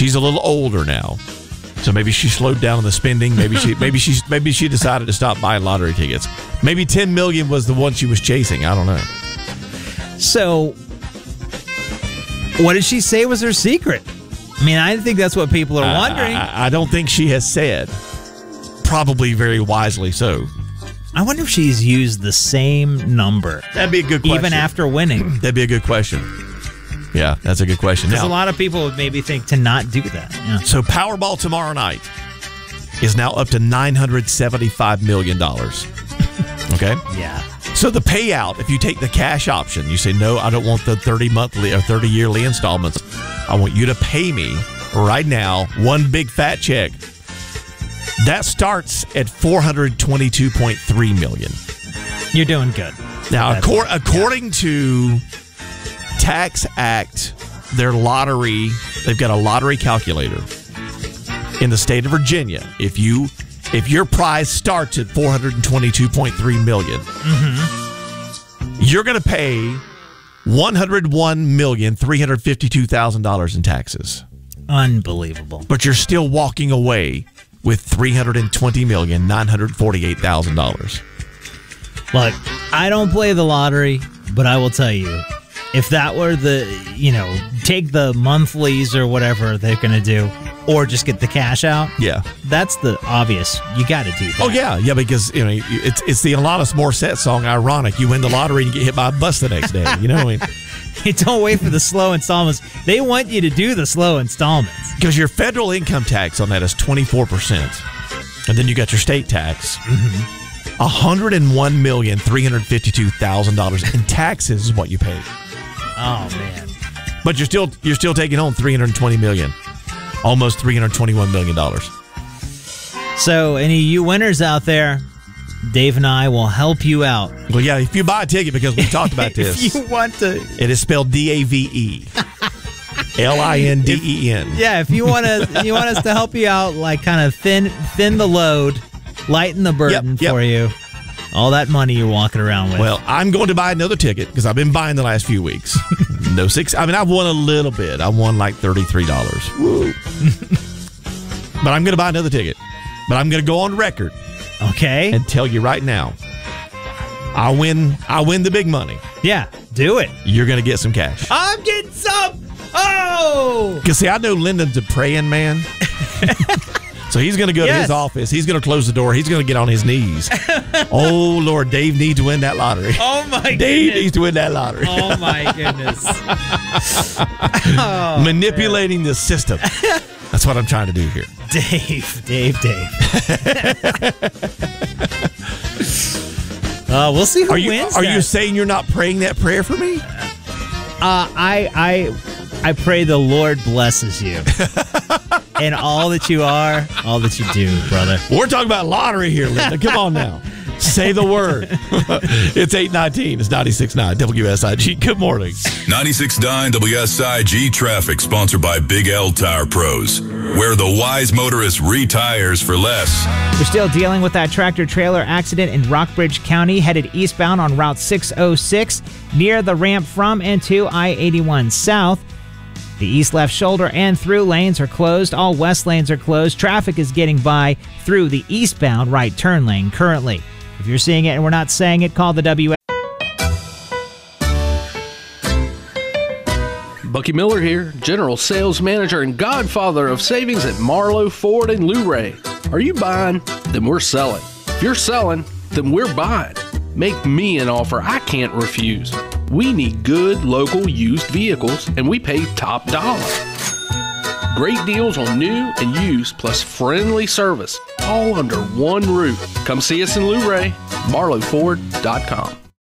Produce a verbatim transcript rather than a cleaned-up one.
She's a little older now, so maybe she slowed down on the spending. Maybe she, maybe she, maybe she decided to stop buying lottery tickets. Maybe ten million was the one she was chasing. I don't know. So, what did she say was her secret? I mean, I think that's what people are wondering. I, I, I don't think she has said. Probably very wisely so. I wonder if she's used the same number. That'd be a good question. Even after winning. That'd be a good question. Yeah, that's a good question. Because now, a lot of people would maybe think to not do that. Yeah. So Powerball tomorrow night is now up to nine hundred seventy-five million dollars. Okay? Yeah. So the payout, if you take the cash option, you say, no, I don't want the thirty monthly or thirty yearly installments. I want you to pay me right now one big fat check. That starts at four hundred twenty-two point three million dollars. You're doing good. Now, That's acor- it. according yeah. to Tax Act, their lottery, they've got a lottery calculator in the state of Virginia. If you if your prize starts at four hundred twenty-two point three million dollars, mm-hmm. you're going to pay one hundred one million three hundred fifty-two thousand dollars in taxes. Unbelievable. But you're still walking away with three hundred twenty million nine hundred forty-eight thousand dollars. Look, I don't play the lottery, but I will tell you, if that were the, you know, take the monthlies or whatever they're going to do, or just get the cash out. Yeah. That's the obvious. You got to do that. Oh, yeah. Yeah, because, you know, it's it's the Alanis Morissette song, Ironic. You win the lottery and you get hit by a bus the next day. You know what I mean? You don't wait for the slow installments. They want you to do the slow installments. Because your federal income tax on that is twenty-four percent. And then you got your state tax. Mm-hmm. one hundred one million three hundred fifty-two thousand dollars in taxes is what you pay. Oh, man. But you're still you're still taking home three hundred twenty million dollars. Almost three hundred twenty-one million dollars. So, any of you winners out there, Dave and I will help you out. Well, yeah, if you buy a ticket, because we talked about this. If you want to. It is spelled D A V E. L I N D E N. Yeah, if you want to, you want us to help you out, like kind of thin thin the load, lighten the burden yep, yep. for you. All that money you're walking around with. Well, I'm going to buy another ticket because I've been buying the last few weeks. No six. I mean, I've won a little bit. I won like thirty-three dollars. Woo. But I'm going to buy another ticket. But I'm going to go on record. Okay. And tell you right now, I win. I win the big money. Yeah, do it. You're going to get some cash. I'm getting some. Oh. Because see, I know Lyndon's a praying man. So he's going to go yes. to his office. He's going to close the door. He's going to get on his knees. Oh, Lord, Dave needs to win that lottery. Oh, my Dave goodness. needs to win that lottery. Oh, my goodness. Oh, manipulating man. the system. That's what I'm trying to do here. Dave, Dave, Dave. uh, we'll see who are you, wins Are that. you saying you're not praying that prayer for me? Uh, I, I, I pray the Lord blesses you. And all that you are, all that you do, brother. We're talking about lottery here, Linda. Come on now. Say the word. It's eight nineteen. It's ninety-six point nine W S I G. Good morning. ninety-six point nine W S I G traffic, sponsored by Big L Tire Pros, where the wise motorist retires for less. We're still dealing with that tractor-trailer accident in Rockbridge County, headed eastbound on Route six oh six, near the ramp from and to I eighty-one South. The east left shoulder and through lanes are closed. All west lanes are closed. Traffic is getting by through the eastbound right turn lane currently. If you're seeing it and we're not saying it, call the W. Bucky Miller here, General Sales Manager and Godfather of Savings at Marlowe, Ford, and Luray. Are you buying? Then we're selling. If you're selling, then we're buying. Make me an offer I can't refuse. We need good local used vehicles, and we pay top dollar. Great deals on new and used, plus friendly service, all under one roof. Come see us in Luray, marlowe ford dot com.